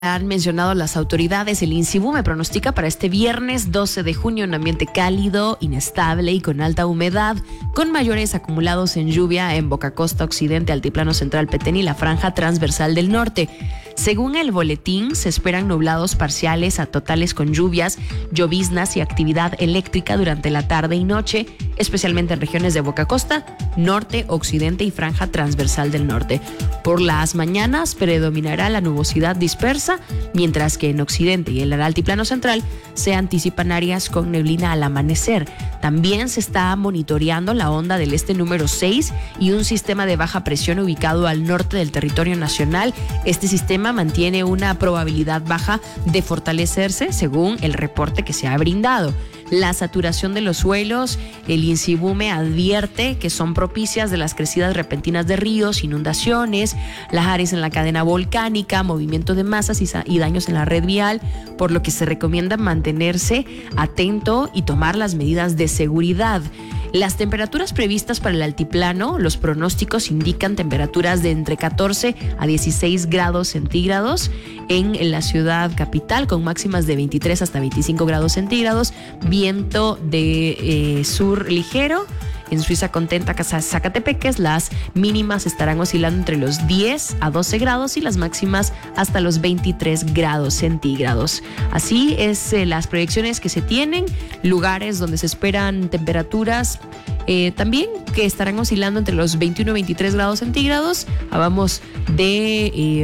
Han mencionado las autoridades, el INSIBUME pronostica para este viernes 12 de junio un ambiente cálido, inestable y con alta humedad, con mayores acumulados en lluvia en Boca Costa Occidente, Altiplano Central Petén y la franja transversal del norte. Según el boletín, se esperan nublados parciales a totales con lluvias, lloviznas y actividad eléctrica durante la tarde y noche, especialmente en regiones de Boca Costa, norte, occidente y franja transversal del norte. Por las mañanas predominará la nubosidad dispersa, mientras que en occidente y el altiplano central se anticipan áreas con neblina al amanecer. También se está monitoreando la onda del este número 6 y un sistema de baja presión ubicado al norte del territorio nacional. Este sistema mantiene una probabilidad baja de fortalecerse según el reporte que se ha brindado. La saturación de los suelos, el INSIBUME advierte que son propicias de las crecidas repentinas de ríos, inundaciones, lahares en la cadena volcánica, movimiento de masas y daños en la red vial, por lo que se recomienda mantenerse atento y tomar las medidas de seguridad. Las temperaturas previstas para el altiplano, los pronósticos indican temperaturas de entre 14 a 16 grados centígrados en la ciudad capital, con máximas de 23 hasta 25 grados centígrados, viento de sur ligero. En Suiza Contenta, Zacatepeques, las mínimas estarán oscilando entre los 10 a 12 grados y las máximas hasta los 23 grados centígrados. Así es las proyecciones que se tienen, lugares donde se esperan temperaturas también que estarán oscilando entre los 21 y 23 grados centígrados. Hablamos de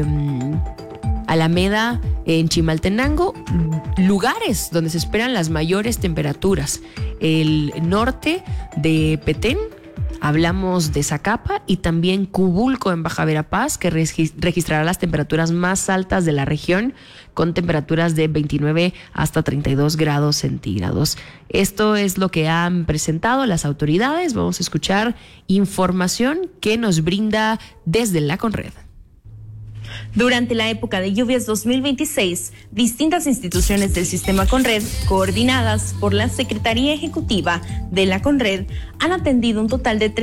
Alameda, en Chimaltenango, lugares donde se esperan las mayores temperaturas. El norte de Petén, hablamos de Zacapa, y también Cubulco en Baja Verapaz, que registrará las temperaturas más altas de la región, con temperaturas de 29 hasta 32 grados centígrados. Esto es lo que han presentado las autoridades. Vamos a escuchar información que nos brinda desde la Conred. Durante la época de lluvias 2026, distintas instituciones del sistema Conred, coordinadas por la Secretaría Ejecutiva de la Conred, han atendido un total de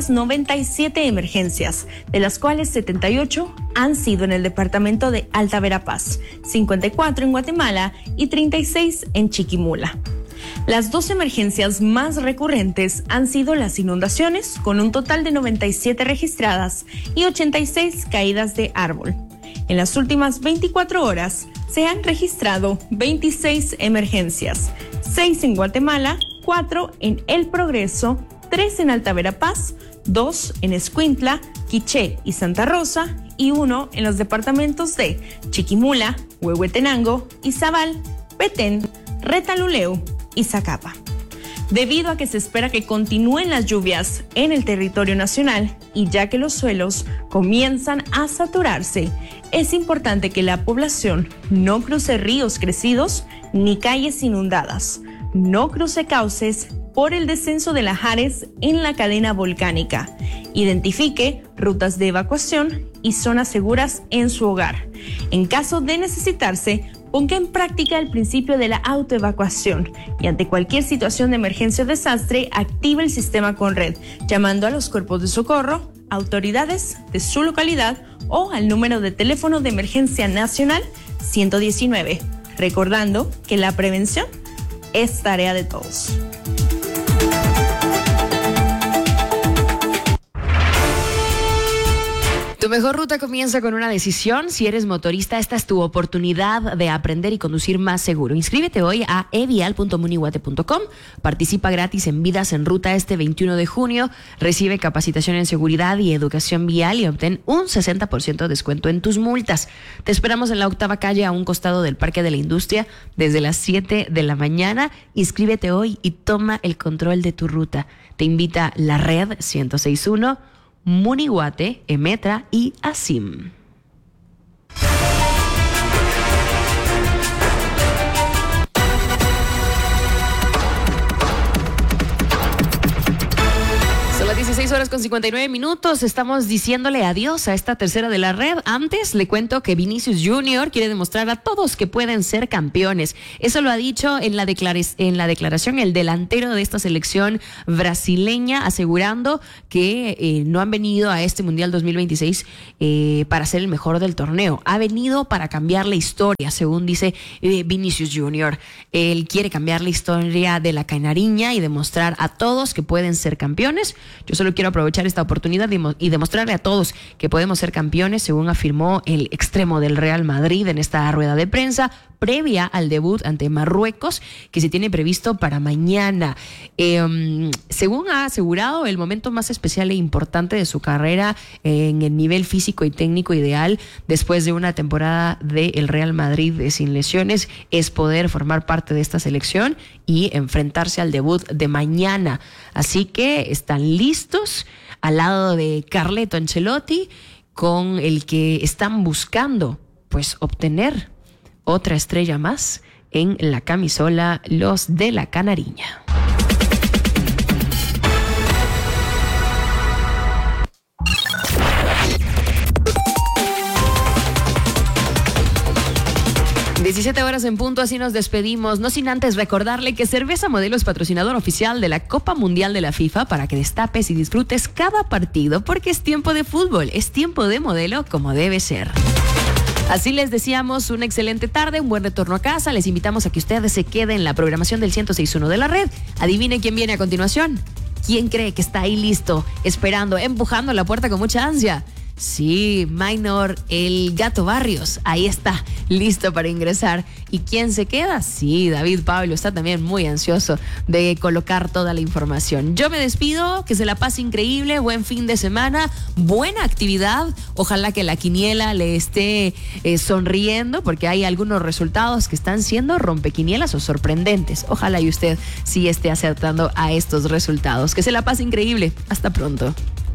397 emergencias, de las cuales 78 han sido en el departamento de Alta Verapaz, 54 en Guatemala y 36 en Chiquimula. Las dos emergencias más recurrentes han sido las inundaciones, con un total de 97 registradas y 86 caídas de árbol. En las últimas 24 horas se han registrado 26 emergencias, 6 en Guatemala, 4 en El Progreso, 3 en Alta Verapaz, 2 en Escuintla, Quiché y Santa Rosa y 1 en los departamentos de Chiquimula, Huehuetenango, Izabal, Petén, Retaluleu y Zacapa. Debido a que se espera que continúen las lluvias en el territorio nacional y ya que los suelos comienzan a saturarse, es importante que la población no cruce ríos crecidos ni calles inundadas, no cruce cauces por el descenso de lahares en la cadena volcánica, identifique rutas de evacuación y zonas seguras en su hogar. En caso de necesitarse, ponga en práctica el principio de la autoevacuación y ante cualquier situación de emergencia o desastre, active el sistema Conred, llamando a los cuerpos de socorro, autoridades de su localidad o al número de teléfono de emergencia nacional 119, recordando que la prevención es tarea de todos. Tu mejor ruta comienza con una decisión. Si eres motorista, esta es tu oportunidad de aprender y conducir más seguro. Inscríbete hoy a evial.munihuate.com. Participa gratis en Vidas en Ruta este 21 de junio. Recibe capacitación en seguridad y educación vial y obtén un 60% de descuento en tus multas. Te esperamos en la 8ª calle, a un costado del Parque de la Industria, desde las 7 de la mañana. Inscríbete hoy y toma el control de tu ruta. Te invita la Red 106.1, Munihuate, Emetra y ASIM. Son las 16 horas 7:59. Estamos diciéndole adiós a esta tercera de la red. Antes le cuento que Vinicius Junior quiere demostrar a todos que pueden ser campeones. Eso lo ha dicho en la declaración el delantero de esta selección brasileña, asegurando que no han venido a este Mundial 2026 para ser el mejor del torneo. Ha venido para cambiar la historia, según dice Vinicius Junior. Él quiere cambiar la historia de la canariña y demostrar a todos que pueden ser campeones. Yo solo quiero aprovechar esta oportunidad y demostrarle a todos que podemos ser campeones, según afirmó el extremo del Real Madrid en esta rueda de prensa previa al debut ante Marruecos, que se tiene previsto para mañana. Según ha asegurado, el momento más especial e importante de su carrera en el nivel físico y técnico ideal después de una temporada del Real Madrid sin lesiones es poder formar parte de esta selección y enfrentarse al debut de mañana. Así que están listos al lado de Carleto Ancelotti, con el que están buscando pues obtener otra estrella más en la camisola, los de la Canariña. (17 en punto), así nos despedimos, no sin antes recordarle que Cerveza Modelo es patrocinador oficial de la Copa Mundial de la FIFA, para que destapes y disfrutes cada partido, porque es tiempo de fútbol, es tiempo de Modelo como debe ser. Así les deseamos una excelente tarde, un buen retorno a casa. Les invitamos a que ustedes se queden en la programación del 106.1 de la red. Adivinen quién viene a continuación. ¿Quién cree que está ahí listo, esperando, empujando la puerta con mucha ansia? Sí, Minor, el Gato Barrios, ahí está, listo para ingresar. ¿Y quién se queda? Sí, David Pablo está también muy ansioso de colocar toda la información. Yo me despido, que se la pase increíble, buen fin de semana, buena actividad. Ojalá que la quiniela le esté sonriendo, porque hay algunos resultados que están siendo rompequinielas o sorprendentes. Ojalá y usted sí esté acertando a estos resultados. Que se la pase increíble. Hasta pronto.